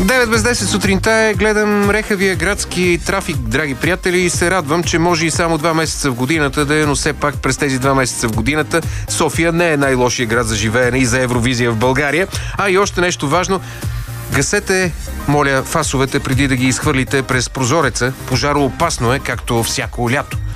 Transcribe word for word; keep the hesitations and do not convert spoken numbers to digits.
девет без десет сутринта е, гледам рехавия градски трафик, драги приятели, и се радвам, че може и само два месеца в годината да е, но все пак през тези два месеца в годината София не е най-лошия град за живеене и за Евровизия в България. А и още нещо важно. Гасете, моля, фасовете преди да ги изхвърлите през прозореца. Пожароопасно е, както всяко лято.